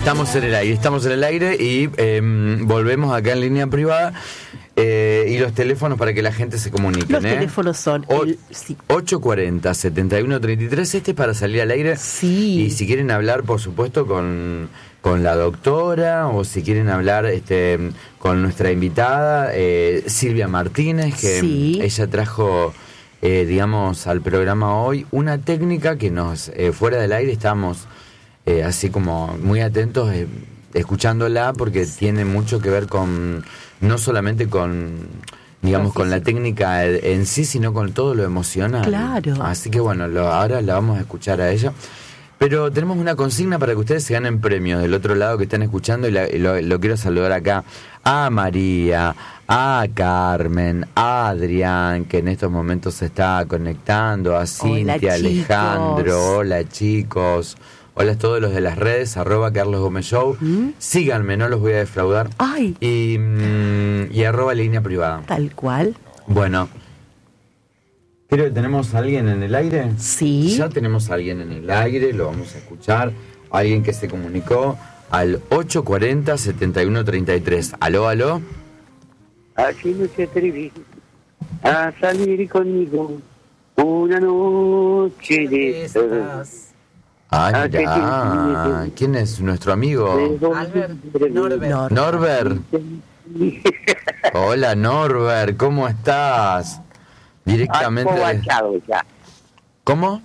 Estamos en el aire y volvemos acá en línea privada y los teléfonos para que la gente se comunique. Los teléfonos son 840-7133, este es para salir al aire. Sí. Y si quieren hablar, por supuesto, con la doctora, o si quieren hablar con nuestra invitada, Silvia Martínez, que ella trajo, digamos, al programa hoy una técnica que nos, fuera del aire, estamos así como muy atentos escuchándola, porque tiene mucho que ver con, no solamente con, digamos, con la técnica en sí, sino con todo lo emocional. Claro. Así que bueno, ahora la vamos a escuchar a ella. Pero tenemos una consigna para que ustedes se ganen premios del otro lado que están escuchando, y lo quiero saludar acá a María, a Carmen, a Adrián, que en estos momentos se está conectando, a Cintia, Alejandro, hola chicos, hola a todos los de las redes, @Carlos Gómez Show, síganme, no los voy a defraudar. Ay. Y @línea privada. Tal cual. Bueno. Creo que tenemos a alguien en el aire. Sí. Ya tenemos a alguien en el aire, lo vamos a escuchar. Alguien que se comunicó al 840-7133. Aló, aló. Así no se atreví a salir conmigo una noche de estas. Ay, mira, ¿quién es nuestro amigo? Norbert. Hola, Norbert, ¿cómo estás? Directamente. Acobachado ya. ¿Cómo?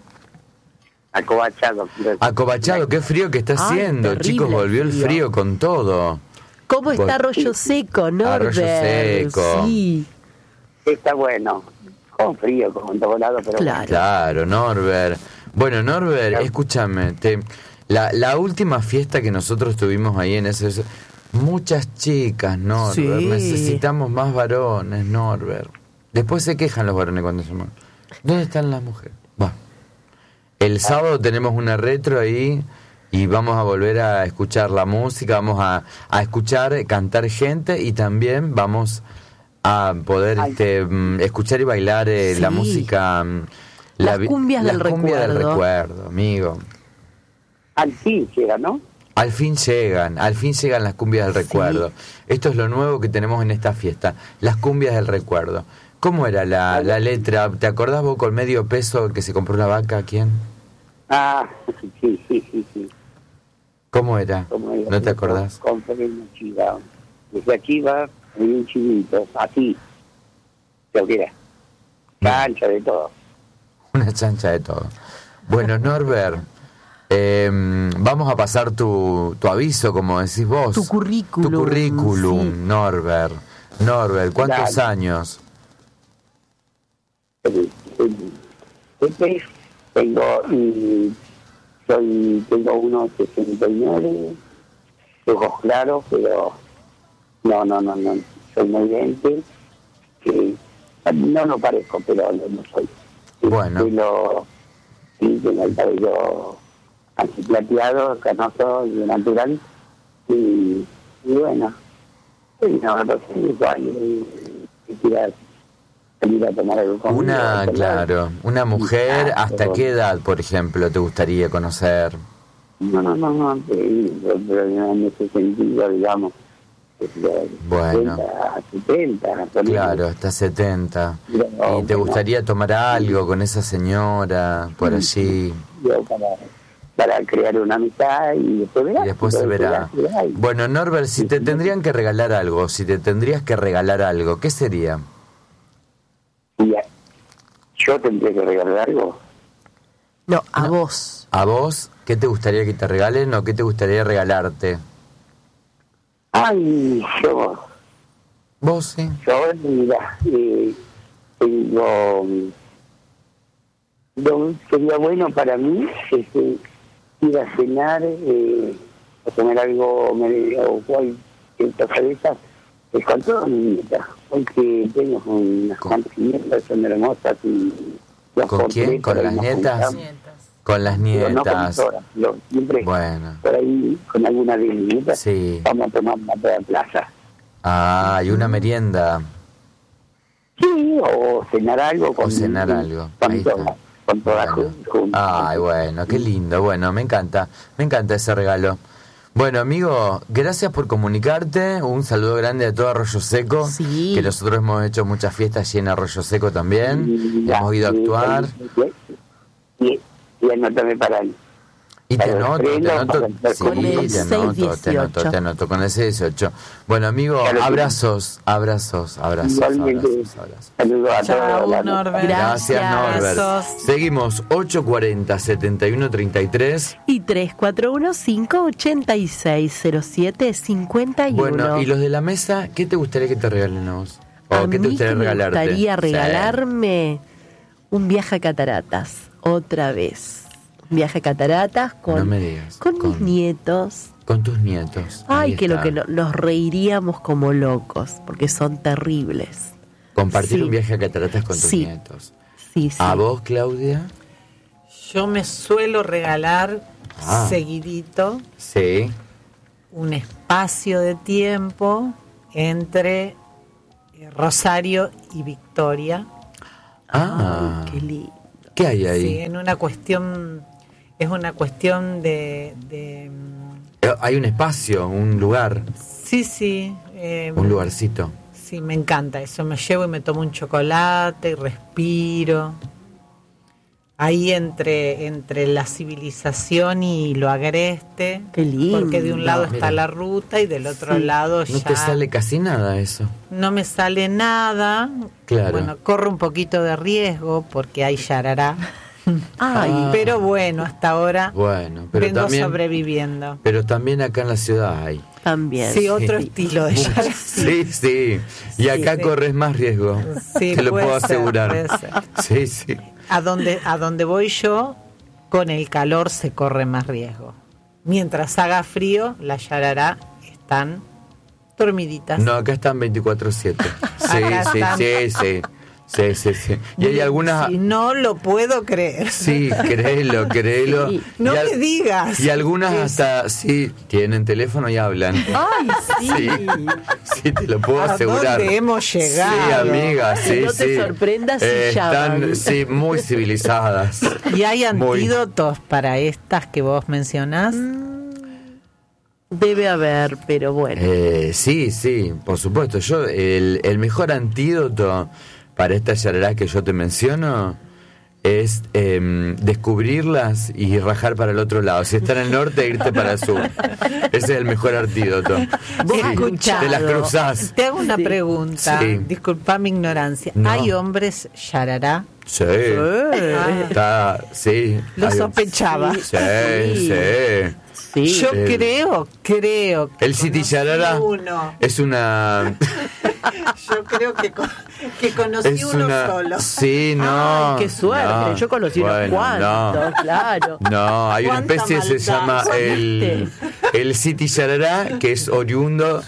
Acobachado, qué frío que está haciendo, chicos, volvió el frío con todo. ¿Cómo está Arroyo Seco, Norbert? Arroyo Seco. Sí. Está bueno, con frío, como en todos lados, pero Claro, Norbert. Bueno, Norbert, escúchame, la última fiesta que nosotros tuvimos ahí en ese... Muchas chicas, Norbert, necesitamos más varones, Norbert. Después se quejan los varones cuando se mueren. ¿Dónde están las mujeres? Va. El sábado tenemos una retro ahí y vamos a volver a escuchar la música, vamos a escuchar, cantar gente, y también vamos a poder escuchar y bailar la música, las cumbias del recuerdo, amigo. Al fin llega, ¿no? Al fin llegan las cumbias del recuerdo. Esto es lo nuevo que tenemos en esta fiesta, las cumbias del recuerdo. ¿Cómo era la letra? ¿Te acordás vos con medio peso que se compró una vaca? ¿Quién? Ah, sí. ¿Cómo era? ¿No te acordás? Compré una chiva. Desde aquí va un chivito, así. Lo que era. Chancha de todo. Una chancha de todo. Bueno, Norbert, vamos a pasar tu aviso, como decís vos. Tu currículum. Sí. Norbert, ¿cuántos años? Tengo unos 69, ojos claros, pero no, soy muy lente, que no lo parezco, pero no soy. Bueno. Tengo el cabello así plateado, canoso y natural, y bueno, no sé, salir a tomar algo conmigo. Una mujer, ¿hasta qué edad, por ejemplo, te gustaría conocer? No, pero en ese sentido, digamos, bueno, 70. Claro, hasta 70. ¿Y te gustaría tomar algo con esa señora por allí? Para crear una amistad y después se verá. Bueno, Norbert, si te tendrían que regalar algo, ¿qué sería? ¿Yo tendría que regalar algo? No, a vos. ¿A vos? ¿Qué te gustaría que te regalen o qué te gustaría regalarte? Ay, yo... ¿Vos, sí? Yo, mira, sería bueno para mí ir a cenar, a comer algo, o cualquier cosa de esas, con todas mis nietas, porque tengo unas cuantas nietas, son hermosas. ¿Con quién? ¿Con las nietas? Con las nietas. No con todas, siempre bueno. Por ahí, con alguna de mis nietas, vamos a tomar una plaza. Ah, y una merienda. Sí, o cenar algo. Con todas juntas. Ay, bueno, qué lindo. Bueno, me encanta ese regalo. Bueno, amigo, gracias por comunicarte. Un saludo grande a todo Arroyo Seco. Sí. Que nosotros hemos hecho muchas fiestas allí en Arroyo Seco también. Hemos ido a actuar. Y anótame para él. Y te anoto, sí, con el te anoto con el 618. Bueno, amigo, abrazos. Igualmente, saludos a todos. Norbert. Gracias, Norbert. Abrazos. Seguimos, 840-7133. Y 341-586-0751. Bueno, y los de la mesa, ¿qué te gustaría que te regalen a vos? ¿O qué te gustaría regalarte? Me gustaría regalarme un viaje a Cataratas, otra vez. Un viaje a Cataratas con, no me digas, con mis nietos. Con tus nietos. Ay, Ahí que está. nos reiríamos como locos, porque son terribles. Compartir Sí. un viaje a Cataratas con tus Sí. nietos. Sí, sí. ¿A vos, Claudia? Yo me suelo regalar seguidito Sí. un espacio de tiempo entre Rosario y Victoria. Ah, Qué lindo. ¿qué hay ahí? Sí, es una cuestión de Hay un espacio, un lugar, sí, un lugarcito. sí, me encanta eso. Me llevo y me tomo un chocolate y respiro. Ahí entre la civilización y lo agreste. Qué lindo. Porque de un lado está mira. la ruta y del otro lado No ya te sale casi nada eso. no me sale nada. Claro. Bueno, corro un poquito de riesgo porque hay yarará. Ay, Pero bueno, hasta ahora Bueno, pero vengo también, sobreviviendo. pero también acá en la ciudad hay. también. Sí, otro estilo de yarará. Sí. Y acá sí. corres más riesgo. Sí, te lo puede puedo ser, asegurar. puede ser. Sí. A donde voy yo, con el calor se corre más riesgo. Mientras haga frío, las yarará están dormiditas. No, acá están 24/7. Acá están. Sí. Y hay algunas... Sí, no lo puedo creer. Sí, créelo. Sí. No Y me digas. Y algunas hasta, sí, tienen teléfono y hablan. Ay, sí. Sí, te lo puedo ¿A asegurar. dónde hemos llegado? Sí, amiga, Que sí, no te sorprendas si están, llaman. sí, muy civilizadas. ¿Y hay Muy. antídotos para estas que vos mencionás? Debe haber, pero bueno. Sí, por supuesto. Yo, el mejor antídoto para estas yararás que yo te menciono es descubrirlas y rajar para el otro lado. Si está en el norte, irte para el sur. Ese es el mejor antídoto. Vos Sí, escuchado. te las cruzás. Te hago una Sí. pregunta. Sí. Disculpa mi ignorancia. No. ¿Hay hombres yarará? Sí. Eh, Está, sí. Lo Hay- sospechaba. Sí. Sí. Yo creo que El City conocí Yarara uno. es una... Yo creo que conocí Es uno una... solo. Sí, no. Ay, qué suerte. no, Yo conocí unos bueno, cuantos, claro. No, hay una ¿Cuánta especie que se maldad? llama el City Yarará, que es oriundo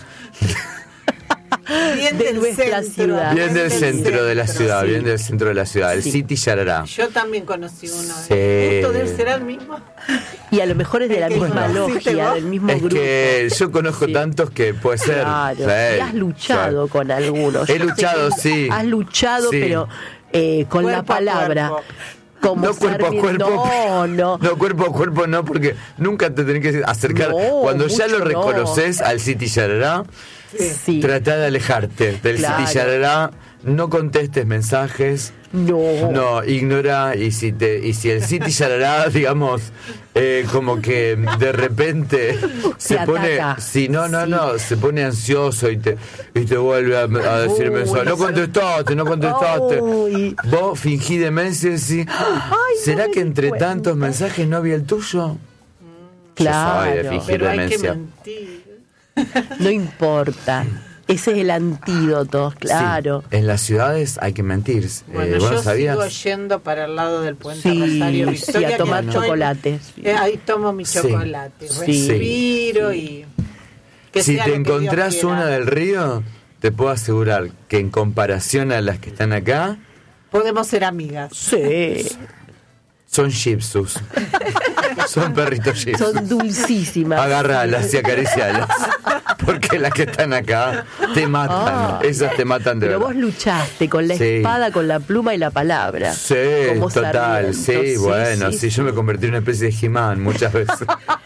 Bien de del nuestra centro. ciudad. bien del centro de la ciudad, sí. bien del centro de la ciudad, el Sí. City Yarará. Yo también conocí uno. Sí. ¿Esto debe ser el mismo? Y a lo mejor es de la Es que misma conociste logia, vos. del mismo Es grupo. que yo conozco Sí. tantos que puede ser. Claro. Sí, Y has luchado sí. con algunos. He Yo sé luchado, que sí. Has luchado, Sí. pero con la Cuerpo a palabra. cuerpo. Como No cuerpo a Sarmiento. cuerpo. No. Cuerpo a cuerpo no, porque nunca te tenés que acercar. No, Cuando ya mucho lo no. reconoces al City Yarará, Sí. trata de alejarte del Claro. City Yarará, no contestes mensajes. No, ignora, y si el City Yarará, digamos, como que de repente se Te pone, ataca. si no, se pone ansioso y te vuelve a decir Uy, mensajes. No contestaste. Uy. Vos fingí demencia y decís, ¿será no que me di entre cuenta. tantos mensajes no vi el tuyo? Claro. Yo soy de fingir Pero hay que demencia. mentir. No importa. Ese es el antídoto, claro. Sí, en las ciudades hay que mentir. Bueno, ¿Vos yo sabías? sigo yendo para el lado del puente Sí, Rosario sí, Victoria. a tomar que estoy- chocolates. ahí tomo mi Sí. chocolate, Sí. respiro y... que Si sea te lo que Dios encontrás quiera. una del río, te puedo asegurar que en comparación a las que están acá, Podemos ser amigas. Sí. son shih-tzus. Son perritos shih-tzus. Son dulcísimas. Agarralas y acaricialas. porque las que están acá te matan, esas te matan de Pero verdad. vos luchaste con la Sí. espada, con la pluma y la palabra. Sí, como total, Sarmiento. sí, bueno, sí, yo me convertí en una especie de He-Man muchas veces.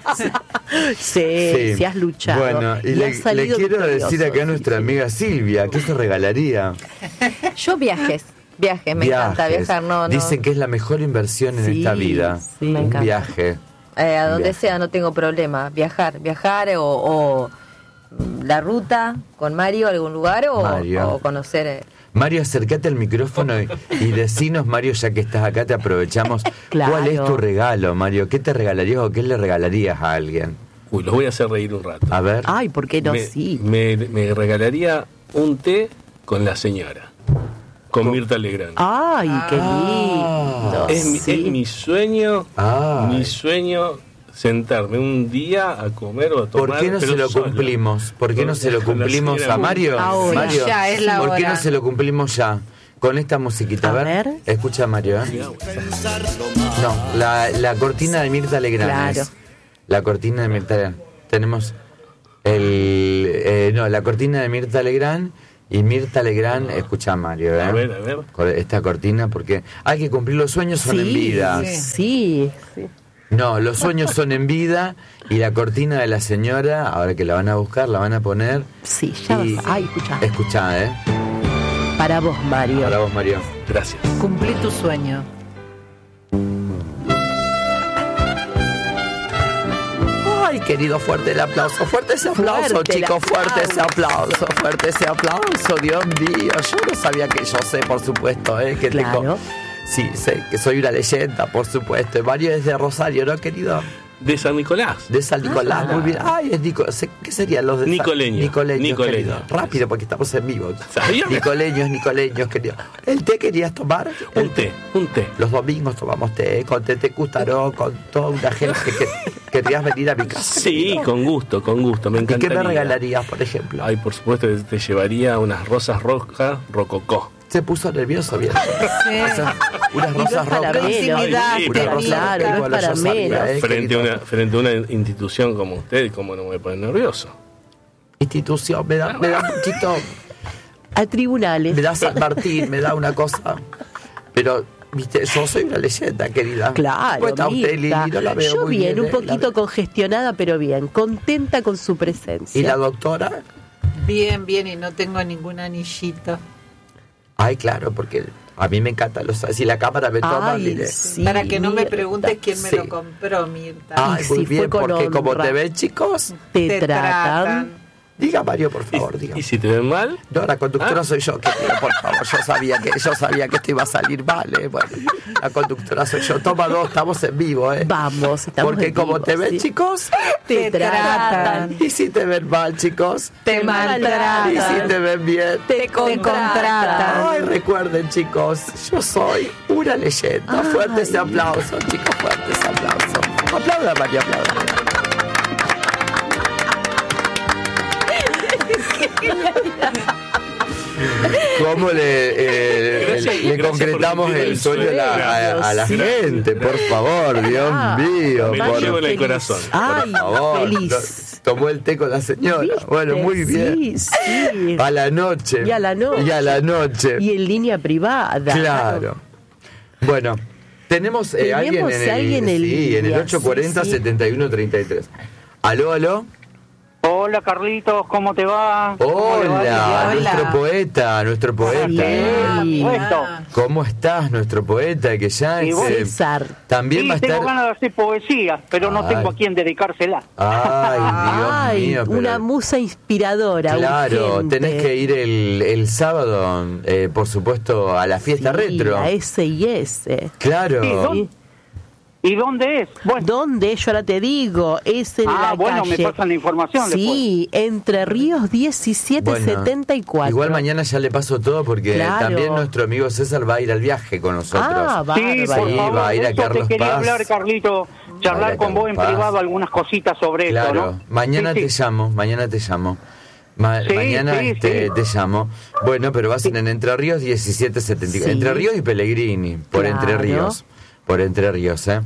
Sí, has luchado. Bueno, y has le salido quiero victorioso. decir acá a nuestra amiga Silvia, ¿qué se regalaría? Yo viajes, me encanta viajar, no. Dicen que es la mejor inversión en Sí, esta vida. sí. Me Un encanta. viaje. A donde Viaje. sea, no tengo problema. Viajar o la ruta con Mario a algún lugar Mario. o conocer. Mario, acércate al micrófono y decinos, Mario, ya que estás acá, te aprovechamos. Claro. ¿Cuál es tu regalo, Mario? ¿Qué te regalarías o qué le regalarías a alguien? Uy, los voy a hacer reír un rato. A ver. Ay, ¿por qué no? me, Sí. me regalaría un té con la señora, con Mirta Legrand. Ay, qué lindo. Es Sí. mi sueño, Ay. mi sueño sentarme un día a comer o a tomar. ¿Por qué no pero se lo sola. cumplimos? ¿Por qué no se lo Con la cumplimos señora a Mario? Ahora. Mario, Sí, ya es la ¿por qué hora. no se lo cumplimos ya? Con esta musiquita. A A ver, ver. escucha, Mario. No, la cortina de Mirta Legrand. Claro. Es. La cortina de Mirta Legrand. Tenemos la cortina de Mirta Legrand. Y Mirta Legrand, escucha, Mario. A ver, a ver. Con esta cortina, porque hay que cumplir los sueños, son en vida. Sí. No, los sueños son en vida y la cortina de la señora, ahora que la van a buscar, la van a poner. Sí, ya y- vas. Ay, escucha. Escuchá, Para vos, Mario. Para vos, Mario. Gracias. Cumplí tu sueño. Ay, querido, fuerte el aplauso. Fuerte ese aplauso, Fuerte el chicos. Fuerte ese aplauso. aplauso. Fuerte ese aplauso. Dios mío. Yo no sabía que yo sé, por supuesto, que Claro. tengo. Sí, sé que soy una leyenda, por supuesto. Mario es de Rosario, ¿no, querido? De San Nicolás. De San Nicolás, muy bien. Ay, es ¿qué serían los de San- Nicoleños. Nicoleños, Nicoleños. querido. Rápido, porque estamos en vivo. ¿Sabía? Nicoleños, querido. ¿El té querías tomar? Un té. Los domingos tomamos té, con té Custaró, con toda una gente que querías venir a mi casa. Sí, con gusto, me ¿Y encantaría. qué me regalarías, por ejemplo? Ay, por supuesto que te llevaría unas rosas rojas rococó. Se puso nervioso, bien. O sea, unas Y no rosas es para rojas. menos. Ay, Una pero rosa claro, roja, no es para yo sabía, menos. Frente a una institución como usted, ¿cómo no me pone nervioso? Institución, me da un poquito, A tribunales. me da San Martín, me da una cosa. Pero, viste, yo soy una leyenda, querida. Claro, ¿Cómo está usted, Mirta? Lili? No la veo Yo muy bien, un la poquito veo. congestionada, pero bien. Contenta con su presencia. ¿Y la doctora? Bien, y no tengo ningún anillito. Ay, claro, porque a mí me encantan los... Si la cámara me toma, Ay, mire. sí, Para que no me Mirta. preguntes quién me Sí. lo compró, Mirta. Ay, Y muy si fue bien, con porque como honra. te ven, chicos... Te tratan. Diga, Mario, por favor, diga. ¿Y si te ven mal? No, la conductora soy yo, querido, por favor. Yo sabía que esto iba a salir mal, Bueno, la conductora soy yo. Toma dos, estamos en vivo, Vamos, estamos Porque en como vivo, te ven, sí. chicos, Te tratan. y si te ven mal, chicos, Te maltratan. y si te ven bien, Te contratan. Ay, recuerden, chicos, yo soy una leyenda. Fuerte ese aplauso, chicos, fuerte ese aplauso. Aplauda, María, aplauda. ¿Cómo le concretamos cumplir el el sueño a la Sí. gente? Por favor, Dios mío. Me por llevo en el feliz. corazón. Ay, Por favor, feliz. tomó el té con la señora. ¿Viste? Bueno, muy bien. Sí, sí. A la noche. Y a la noche. Y a la noche. Y en línea privada. Claro. Bueno, tenemos alguien en el, alguien en sí, en el línea, 840-7133. Aló. Hola Carlitos, ¿cómo te va? ¿Cómo le va? Hola, Hola. nuestro poeta. Sí. Puesto. ¿Cómo estás, nuestro poeta? Que ya Y vos, César. también Sí, va a tengo estar. ganas de hacer poesía, pero no Ay. tengo a quién dedicársela. Ay, Dios Ay, mío. pero- una musa inspiradora. Claro, urgente. tenés que ir el sábado, por supuesto, a la fiesta Sí, retro. a S&S. Claro. Sí, ¿dónde? ¿Y dónde es? Bueno, ¿Dónde? Yo ahora te digo, es en la bueno, calle. me pasan la información Sí, Entre Ríos 1774. Bueno, igual mañana ya le paso todo porque Claro. también nuestro amigo César va a ir al viaje con nosotros. Ah, sí, bárbaro. por Sí, favor, va a ir a eso Carlos te quería Paz. hablar, Carlito, charlar Va a ir a con vos en Carlos Paz. privado algunas cositas sobre Claro, eso, ¿no? mañana Sí, te sí. llamo. Sí, Mañana sí, sí. te llamo. Bueno, pero vas en Entre Ríos 1774. Sí. Entre Ríos y Pellegrini, por Claro. Entre Ríos. Por Entre Ríos,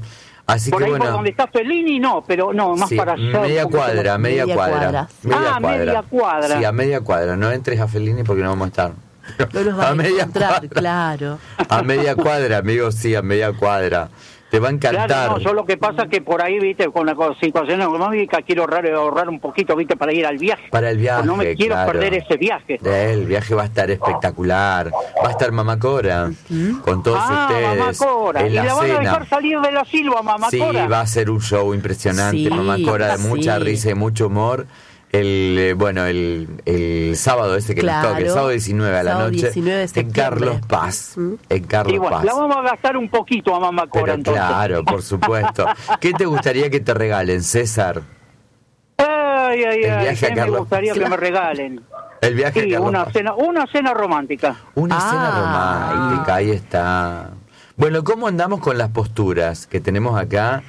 Así por que ahí bueno. por donde está Fellini, no, pero no, más Sí, para allá. media cuadra. Media cuadra. Sí, a media cuadra. No entres a Fellini porque no vamos a estar. No nos va a encontrar, claro. A media cuadra, amigos, sí, a media cuadra. Te va a encantar. Claro, no, yo lo que pasa es que por ahí, viste, con la situación económica quiero ahorrar un poquito, viste, para ir al viaje. Para el viaje, no me quiero claro. perder ese viaje. El viaje va a estar espectacular. Va a estar Mamá Cora con todos ustedes. Mamá Cora. En ¿Y la la van a cena. dejar salir del asilo a Mamá Sí, Cora? va a ser un show impresionante. Sí, Mamá Cora, de mucha sí. risa y mucho humor. El sábado ese que nos toque, el sábado 19 a la sábado noche, 19 de en septiembre. Carlos Paz. En Carlos Y bueno, Paz. la vamos a gastar un poquito a Mamá Cora, Pero entonces. claro, por supuesto. ¿Qué te gustaría que te regalen, César? Ay, El viaje a ¿qué me Carlos gustaría Paz. que me regalen? El viaje Sí, a Carlos Paz. una cena romántica. Una cena romántica, ahí está. Bueno, ¿cómo andamos con las posturas que tenemos acá?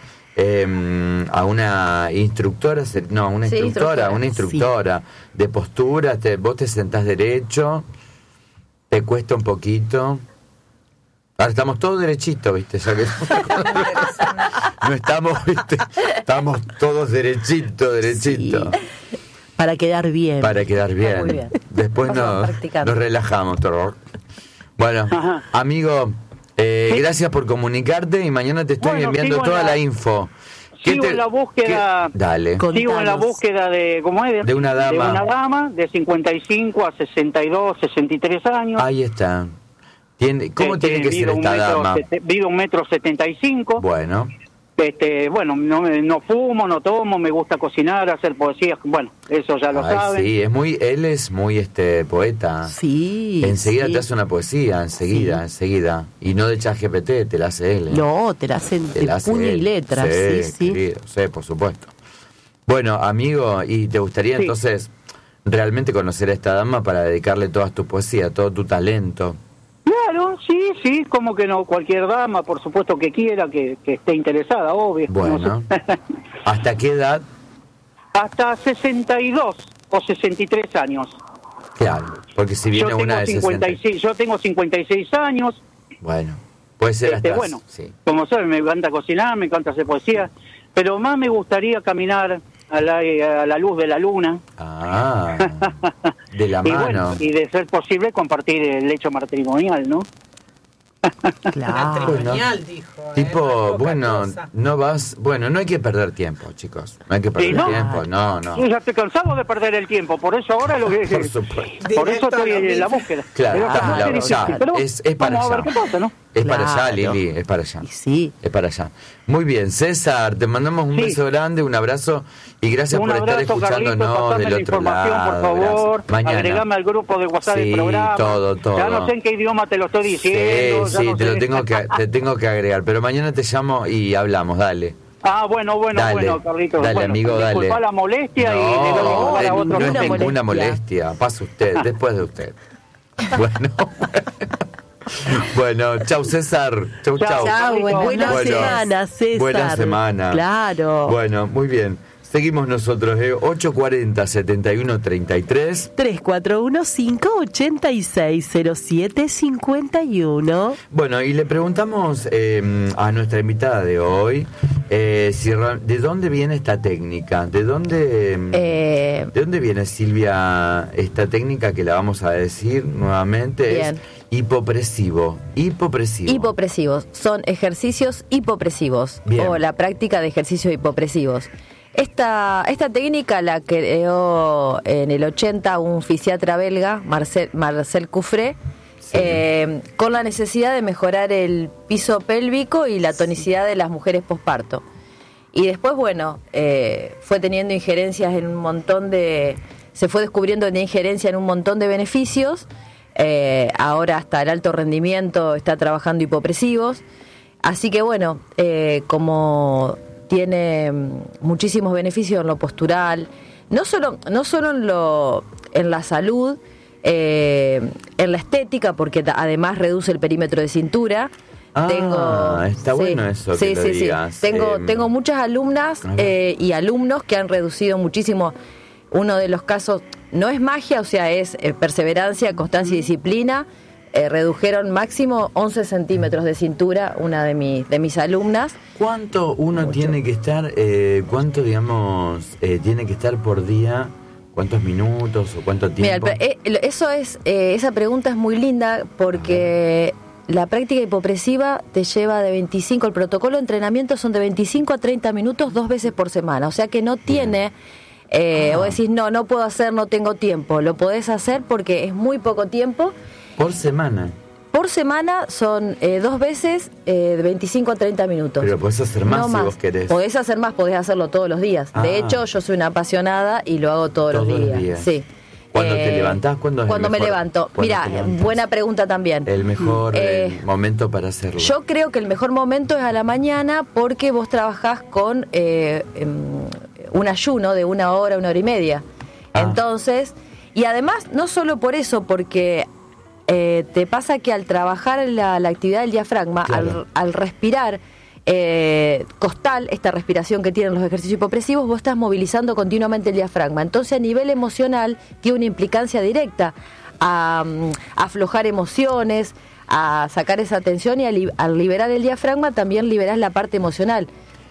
A una instructora, una instructora de postura, vos te sentás derecho, te cuesta un poquito. Ahora estamos todos derechitos, ¿viste? Ya que no estamos, ¿viste? Estamos todos derechitos. Sí. Para quedar bien. Para quedar bien. Muy bien. Después nos relajamos. Bueno, amigo, gracias por comunicarte y mañana te estoy enviando toda la info. Sigo en la búsqueda. Dale. Sigo en la búsqueda de, ¿cómo es? De una dama. De una dama de 55 a 62, 63 años. Ahí está. ¿Cómo tiene que ser esta dama? Vive 1,75 m. Bueno. Bueno, no fumo, no tomo, me gusta cocinar, hacer poesía, bueno, eso ya lo saben. Sí, él es muy poeta. Sí. Enseguida te hace una poesía, enseguida. Y no de ChatGPT, te la hace él. No, te la hacen de puño y letra, sí. Querido, sí, por supuesto. Bueno, amigo, ¿y te gustaría entonces realmente conocer a esta dama para dedicarle toda tu poesía, todo tu talento? Claro, sí, como que no, cualquier dama, por supuesto que quiera, que esté interesada, obvio. Bueno, no sé. ¿Hasta qué edad? Hasta 62 o 63 años. Claro, porque si viene una de 56, yo tengo 56 años. Bueno, puede ser hasta... Bueno, como saben, me encanta cocinar, me encanta hacer poesía, pero más me gustaría caminar a la luz de la luna. De la mano. Bueno, y de ser posible compartir el hecho matrimonial, ¿no? Claro. Matrimonial, dijo. Tipo, no hay que perder tiempo, chicos. No hay que perder tiempo, no. Yo ya estoy cansado de perder el tiempo, por eso ahora lo que Por supuesto. por eso estoy en la búsqueda. Claro, es para vamos a ver allá. qué pasa, ¿no? Es para allá, Lili, es para allá. Sí. Es para allá. Muy bien, César, te mandamos un beso grande, un abrazo y gracias por estar escuchándonos del otro lado. Por favor, agregame al grupo de WhatsApp del programa. Todo. Ya no sé en qué idioma te lo estoy diciendo. Sí, te tengo que agregar, pero mañana te llamo y hablamos, dale. Bueno, Carlitos. Dale, amigo, dale. Disculpa la molestia y no es ninguna molestia. Pasa usted, después de usted. Bueno, chau César. Chau. Buena semana, César. Buena semana. Claro. Bueno, muy bien. Seguimos nosotros, 840-7133. 341-586-0751. Bueno, y le preguntamos a nuestra invitada de hoy ¿de dónde viene esta técnica? ¿De dónde viene, Silvia, esta técnica que la vamos a decir nuevamente? Bien. Es hipopresivo. Hipopresivos. Son ejercicios hipopresivos. Bien. O la práctica de ejercicios hipopresivos. Esta técnica la creó en el 80 un fisiatra belga, Marcel Couffret, con la necesidad de mejorar el piso pélvico y la tonicidad de las mujeres posparto. Y después, fue teniendo injerencias en un montón se fue descubriendo que tenía injerencia en un montón de beneficios. Ahora hasta el alto rendimiento está trabajando hipopresivos. Así que como tiene muchísimos beneficios en lo postural, no solo en la salud, en la estética, porque además reduce el perímetro de cintura. Está bueno eso que lo digas. Tengo muchas alumnas y alumnos que han reducido muchísimo. Uno de los casos no es magia, o sea, es perseverancia, constancia y disciplina, redujeron máximo 11 centímetros de cintura, una de mis alumnas. ¿Cuánto uno tiene que estar, cuánto, digamos, tiene que estar por día? ¿Cuántos minutos o cuánto tiempo? Mira, esa pregunta es muy linda porque la práctica hipopresiva te lleva de 25, el protocolo de entrenamiento son de 25 a 30 minutos 2 veces por semana, o sea que no tiene... vos decís, no puedo hacer, no tengo tiempo. Lo podés hacer porque es muy poco tiempo. ¿Por semana? Por semana son 2 veces de 25 a 30 minutos. Pero podés hacer más si vos querés. Podés hacer más, podés hacerlo todos los días. De hecho, yo soy una apasionada y lo hago todos los días. Sí. ¿Cuándo te levantás? Cuando me levanto. Mira, buena pregunta también. El mejor momento para hacerlo. Yo creo que el mejor momento es a la mañana porque vos trabajás con un ayuno de 1 hora, 1 hora y media. Entonces, y además, no solo por eso, porque te pasa que al trabajar la actividad del diafragma, claro, al respirar costal, esta respiración que tienen los ejercicios hipopresivos, vos estás movilizando continuamente el diafragma. Entonces, a nivel emocional, tiene una implicancia directa a aflojar emociones, a sacar esa tensión, y al liberar el diafragma también liberás la parte emocional.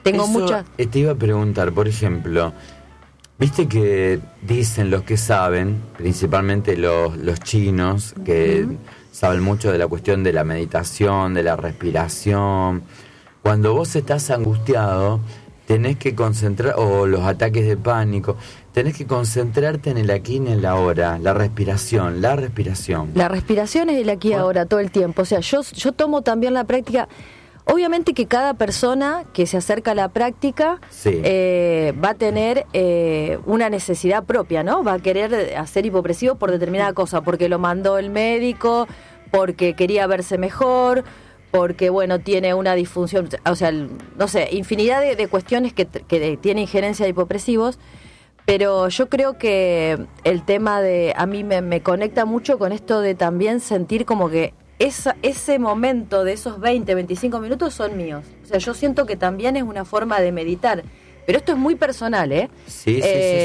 Te iba a preguntar, por ejemplo, viste que dicen los que saben, principalmente los chinos, que saben mucho de la cuestión de la meditación, de la respiración. Cuando vos estás angustiado, tenés que concentrar, o los ataques de pánico, tenés que concentrarte en el aquí y en el ahora, la respiración. La respiración es el aquí y ahora todo el tiempo. O sea, yo tomo también la práctica. Obviamente que cada persona que se acerca a la práctica va a tener una necesidad propia, ¿no? Va a querer hacer hipopresivo por determinada cosa, porque lo mandó el médico, porque quería verse mejor, porque, bueno, tiene una disfunción, o sea, no sé, infinidad de cuestiones que tiene injerencia de hipopresivos. Pero yo creo que el tema a mí me conecta mucho con esto de también sentir como que ese momento de esos 20, 25 minutos son míos. O sea, yo siento que también es una forma de meditar. Pero esto es muy personal, ¿eh? Sí.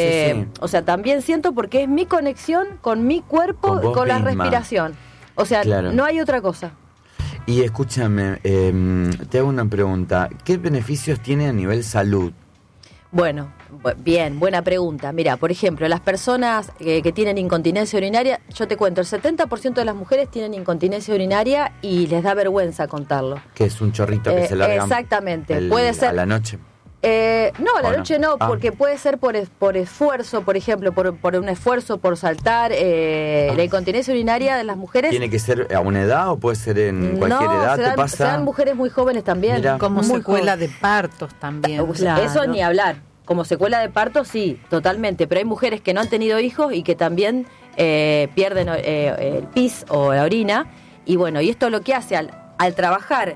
O sea, también siento porque es mi conexión con mi cuerpo, con la respiración. O sea, claro, no hay otra cosa. Y escúchame, te hago una pregunta. ¿Qué beneficios tiene a nivel salud? Bueno, bien, buena pregunta. Mira, por ejemplo, las personas que tienen incontinencia urinaria, yo te cuento, el 70% de las mujeres tienen incontinencia urinaria y les da vergüenza contarlo. Que es un chorrito que se larga. Exactamente, puede ser. ¿A la noche? No, a la noche no, porque puede ser por esfuerzo, por ejemplo, por un esfuerzo, por saltar. La incontinencia urinaria de las mujeres... ¿Tiene que ser a una edad o puede ser en cualquier edad? ¿Te pasa? Se dan mujeres muy jóvenes también. Mira, como secuela de partos también. Claro. Eso ni hablar. Como secuela de parto, sí, totalmente. Pero hay mujeres que no han tenido hijos y que también pierden el pis o la orina. Y bueno, y esto lo que hace al trabajar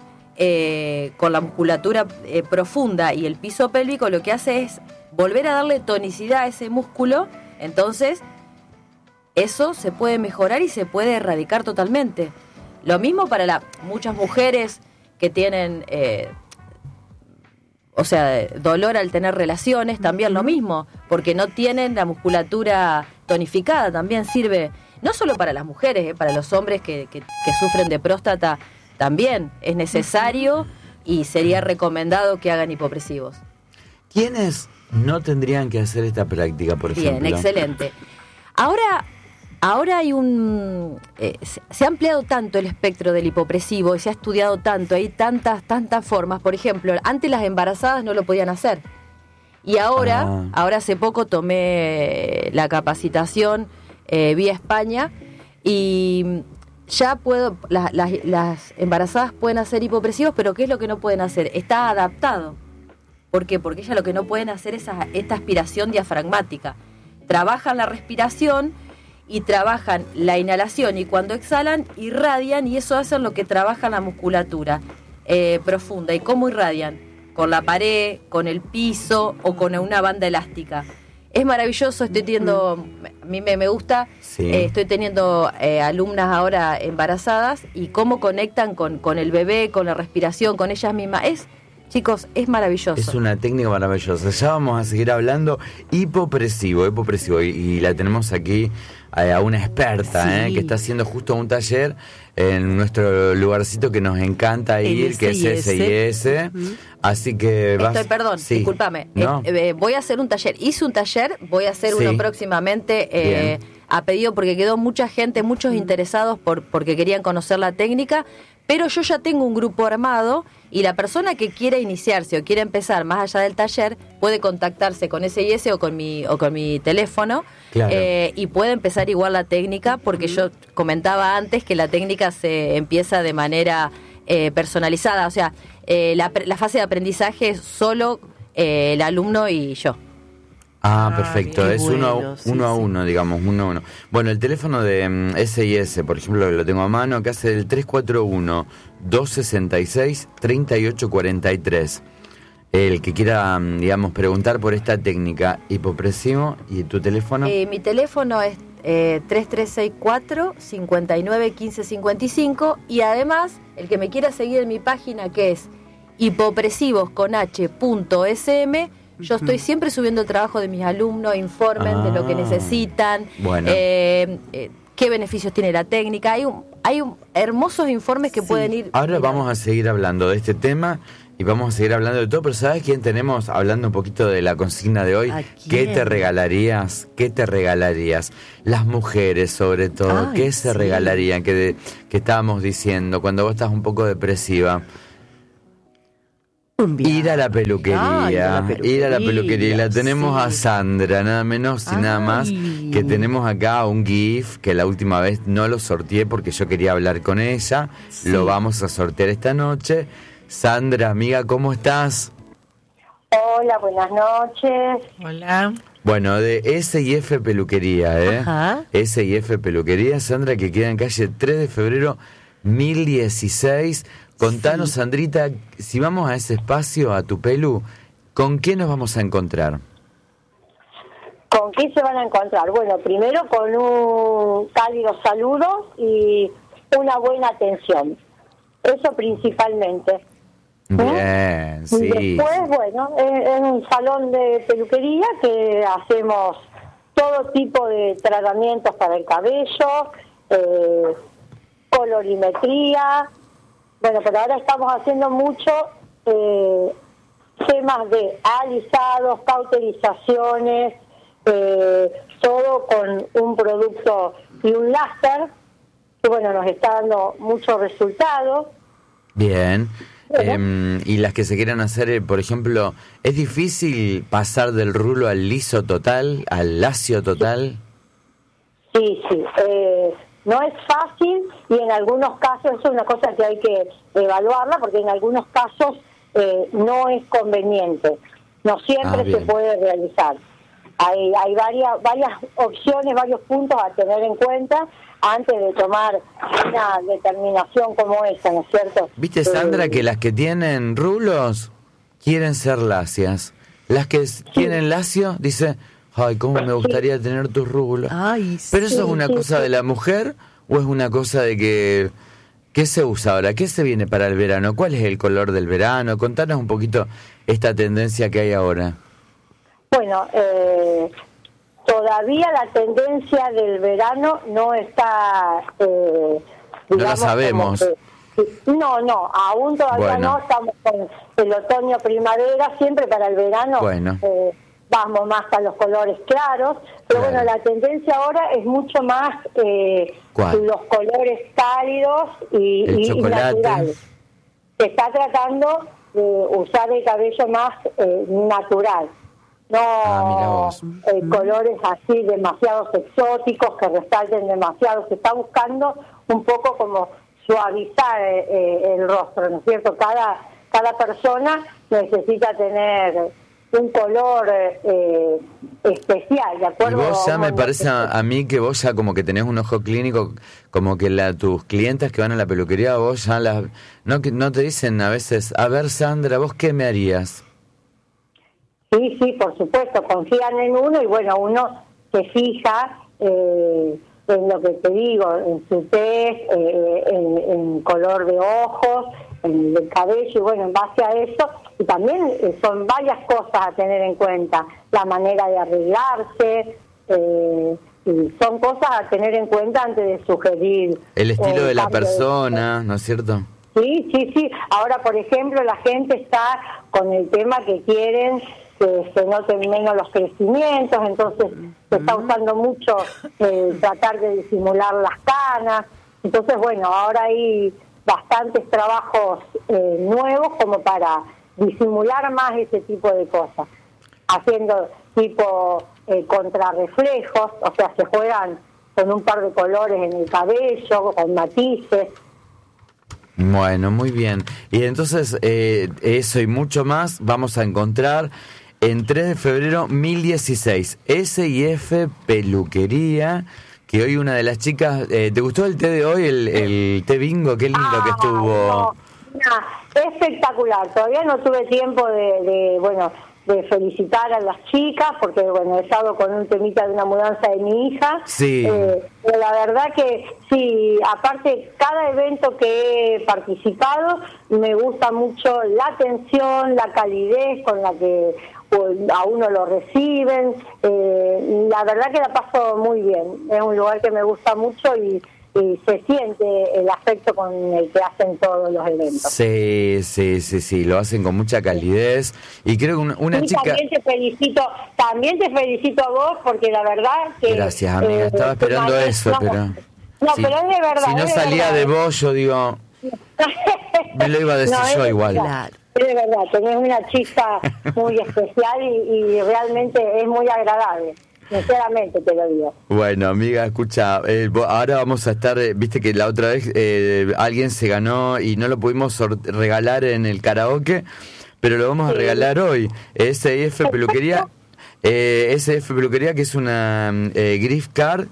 con la musculatura profunda y el piso pélvico, lo que hace es volver a darle tonicidad a ese músculo. Entonces, eso se puede mejorar y se puede erradicar totalmente. Lo mismo para muchas mujeres que tienen... dolor al tener relaciones, también lo mismo, porque no tienen la musculatura tonificada, también sirve, no solo para las mujeres, para los hombres que sufren de próstata, también es necesario y sería recomendado que hagan hipopresivos. ¿Quiénes no tendrían que hacer esta práctica, por ejemplo? Bien, excelente. Ahora hay se ha ampliado tanto el espectro del hipopresivo y se ha estudiado tanto, hay tantas formas. Por ejemplo, antes las embarazadas no lo podían hacer. Y ahora hace poco tomé la capacitación vía España y ya las embarazadas pueden hacer hipopresivos, pero ¿qué es lo que no pueden hacer? Está adaptado. ¿Por qué? Porque ellas lo que no pueden hacer es esta aspiración diafragmática. Trabajan la respiración y trabajan la inhalación, y cuando exhalan irradian, y eso hacen lo que trabaja la musculatura profunda. ¿Y cómo irradian? Con la pared, con el piso o con una banda elástica. Es maravilloso, estoy teniendo, a mí me gusta, estoy teniendo alumnas ahora embarazadas y cómo conectan con el bebé, con la respiración, con ellas mismas. Chicos, es maravilloso. Es una técnica maravillosa. Ya vamos a seguir hablando. Hipopresivo. Y la tenemos aquí a una experta, que está haciendo justo un taller en nuestro lugarcito que nos encanta ir, que es SIS. Así que discúlpame. ¿No? Voy a hacer un taller. Hice un taller, voy a hacer uno próximamente a pedido porque quedó mucha gente, muchos interesados porque querían conocer la técnica. Pero yo ya tengo un grupo armado y la persona que quiera iniciarse o quiera empezar más allá del taller puede contactarse con SIS o con mi teléfono. Claro. Y puede empezar igual la técnica, porque yo comentaba antes que la técnica se empieza de manera personalizada. O sea, la fase de aprendizaje es solo el alumno y yo. Perfecto, bien. es Bueno, uno a uno, digamos, uno a uno. Bueno, el teléfono de SIS, por ejemplo, lo tengo a mano, que hace el 341-266-3843. El que quiera, digamos, preguntar por esta técnica hipopresivo. ¿Y tu teléfono? Mi teléfono es 3364-591555, y además, el que me quiera seguir en mi página, que es hipopresivosconh.sm. Yo estoy siempre subiendo el trabajo de mis alumnos, informen de lo que necesitan, bueno. Qué beneficios tiene la técnica. Hay hermosos informes que pueden ir... Ahora vamos a seguir hablando de este tema y vamos a seguir hablando de todo, pero ¿sabes quién tenemos hablando un poquito de la consigna de hoy? ¿Qué te regalarías? ¿Qué te regalarías? Las mujeres, sobre todo, ¿qué se regalarían? Que estábamos diciendo, cuando vos estás un poco depresiva. Ir a la peluquería, Y la tenemos a Sandra, nada menos y nada más, que tenemos acá un GIF que la última vez no lo sorteé porque yo quería hablar con ella. Lo vamos a sortear esta noche. Sandra, amiga, ¿cómo estás? Hola, buenas noches. Hola. Bueno, de SIF Peluquería, Ajá. SIF Peluquería, Sandra, que queda en calle 3 de febrero 1016. Contanos, Sandrita, si vamos a ese espacio, a tu pelu, ¿con qué nos vamos a encontrar? ¿Con qué se van a encontrar? Bueno, primero con un cálido saludo y una buena atención. Eso principalmente. Bien, sí. Y después, bueno, es un salón de peluquería que hacemos todo tipo de tratamientos para el cabello, colorimetría. Bueno, pero ahora estamos haciendo mucho temas de alisados, cauterizaciones, todo con un producto y un láser, que bueno, nos está dando muchos resultados. Bien. Y las que se quieran hacer, por ejemplo, ¿es difícil pasar del rulo al liso total, al lacio total? Sí. No es fácil y en algunos casos es una cosa que hay que evaluarla, porque en algunos casos no es conveniente. No siempre se puede realizar. Hay varias opciones, varios puntos a tener en cuenta antes de tomar una determinación como esa, ¿no es cierto? ¿Viste, Sandra, que las que tienen rulos quieren ser lacias? Las que tienen lacio, dice, ay, cómo me gustaría tener tus rulos. Ay, ¿Pero eso es una cosa de la mujer o es una cosa de que... ¿Qué se usa ahora? ¿Qué se viene para el verano? ¿Cuál es el color del verano? Contanos un poquito esta tendencia que hay ahora. Bueno, todavía la tendencia del verano no está... no la sabemos. No, aún todavía no. Estamos con el otoño-primavera, siempre para el verano. Bueno. Vamos más a los colores claros, pero bueno, la tendencia ahora es mucho más los colores cálidos y naturales. Se está tratando de usar el cabello más natural, no colores así demasiados exóticos que resalten demasiado. Se está buscando un poco como suavizar el rostro, ¿no es cierto? Cada persona necesita tener un color especial, ¿de acuerdo? Y vos ya me parece a mí que vos ya como que tenés un ojo clínico, como que tus clientas que van a la peluquería, vos ya no te dicen a veces, a ver, Sandra, ¿vos qué me harías? Sí, por supuesto, confían en uno y bueno, uno se fija en lo que te digo, en su tez, en color de ojos, en el cabello, y bueno, en base a eso y también son varias cosas a tener en cuenta, la manera de arreglarse, y son cosas a tener en cuenta antes de sugerir. El estilo de la persona, ¿no es cierto? Sí. Ahora, por ejemplo, la gente está con el tema que quieren que se noten menos los crecimientos, entonces se está usando mucho tratar de disimular las canas. Entonces, bueno, ahora hay bastantes trabajos nuevos como para disimular más ese tipo de cosas, haciendo tipo contrarreflejos, o sea, se juegan con un par de colores en el cabello, con matices. Bueno, muy bien. Y entonces, eso y mucho más vamos a encontrar en 3 de febrero 1016, S&F Peluquería, que hoy una de las chicas... ¿te gustó el té de hoy, el té bingo? Qué lindo que estuvo. Espectacular. Todavía no tuve tiempo de felicitar a las chicas, porque bueno, he estado con un temita de una mudanza de mi hija. Sí. Pero la verdad que sí, aparte, cada evento que he participado, me gusta mucho la atención, la calidez con la que a uno lo reciben. La verdad que la paso muy bien. Es un lugar que me gusta mucho y se siente el afecto con el que hacen todos los eventos. Sí, lo hacen con mucha calidez y creo que una chica... También te felicito a vos porque la verdad que... Gracias, amiga, estaba esperando eso, pero... No, pero es de verdad. Si no salía de vos, yo digo... Me lo iba a decir yo igual. Claro. Es de verdad, tenés una chica muy especial y realmente es muy agradable. Sinceramente te lo digo. Bueno, amiga, escucha, ahora vamos a estar, viste que la otra vez alguien se ganó y no lo pudimos regalar en el karaoke, pero lo vamos a regalar hoy. S&F Peluquería, S&F Peluquería, que es una gift card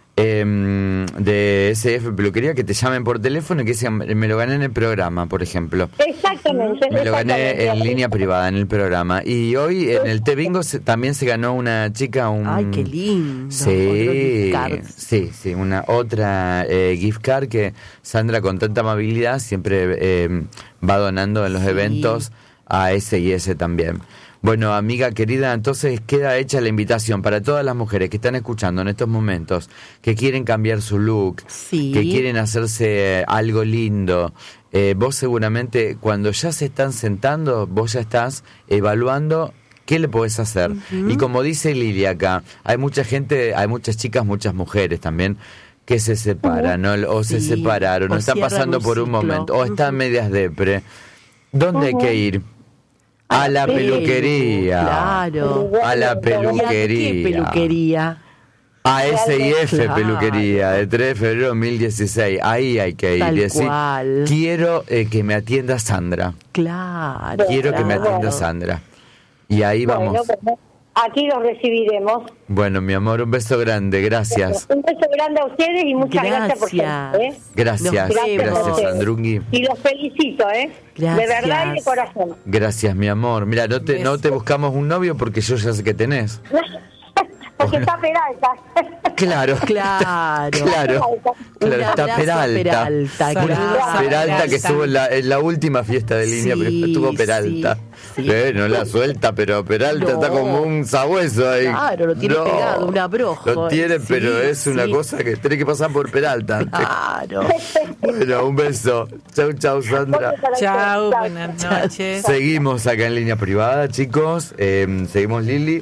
de S&F Peluquería, que te llamen por teléfono y que digan, me lo gané en el programa, por ejemplo. Exactamente. Me lo gané en línea privada en el programa. Y hoy en el té bingo también se ganó una chica ¡ay, qué lindo! Sí, una otra gift card que Sandra con tanta amabilidad siempre va donando en los eventos a S&S también. Bueno, amiga querida, entonces queda hecha la invitación para todas las mujeres que están escuchando en estos momentos, que quieren cambiar su look, que quieren hacerse algo lindo. Vos seguramente cuando ya se están sentando, vos ya estás evaluando qué le podés hacer. Y como dice Lili acá, hay mucha gente, hay muchas chicas, muchas mujeres también, que se separan, ¿no? O se separaron, o están pasando por un momento, o están medias depre. ¿Dónde hay que ir? A la peluquería. Claro. A la peluquería. ¿Qué peluquería? A S&F Peluquería, de 3 de febrero de 2016. Ahí hay que ir. Tal y decir, cual. quiero que me atienda Sandra. Claro. Quiero que me atienda Sandra. Y ahí vamos. Bueno, aquí los recibiremos. Bueno, mi amor, un beso grande. Gracias. Un beso grande a ustedes y muchas gracias por siempre. Gracias, Sandrungui. Y los felicito, Gracias. De verdad y de corazón. Gracias, mi amor. Mira, no te buscamos un novio porque yo ya sé que tenés. Porque está Peralta. Claro. Claro. Está Peralta. Peralta que estuvo en la última fiesta de línea, pero estuvo Peralta. No la suelta, pero Peralta está como un sabueso ahí. Claro, lo tiene pegado, un abrojo. Lo tiene, pero es una cosa que tiene que pasar por Peralta. Claro. Bueno, un beso. Chau, Sandra. Chau, buenas noches. Seguimos acá en línea privada, chicos. Seguimos, Lili.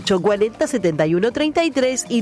840-7133 y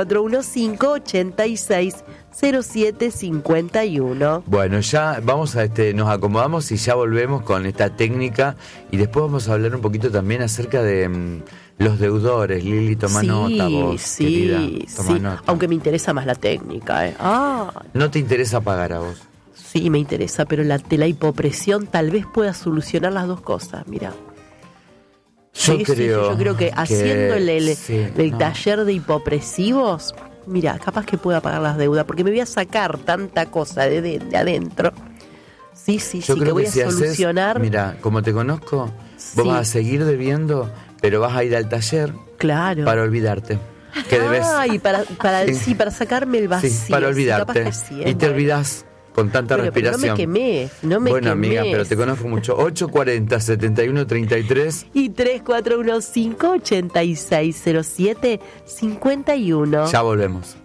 3415-860751. Bueno, ya vamos nos acomodamos y ya volvemos con esta técnica y después vamos a hablar un poquito también acerca de los deudores. Lili, toma nota vos, querida. Toma nota. Aunque me interesa más la técnica. ¿No te interesa pagar a vos? Sí, me interesa, pero la hipopresión tal vez pueda solucionar las dos cosas, mira. Yo creo que haciendo el taller de hipopresivos, mira, capaz que pueda pagar las deudas, porque me voy a sacar tanta cosa de adentro. Sí, que voy a solucionar. Mira, como te conozco, vos vas a seguir debiendo, pero vas a ir al taller para olvidarte. Que debes. Y para sacarme el vacío. Sí, para olvidarte. Y te olvidás. con tanta respiración. No me bueno, quemé. amiga, pero te conozco mucho. 840-7133 y 3415-8607-51. Ya volvemos.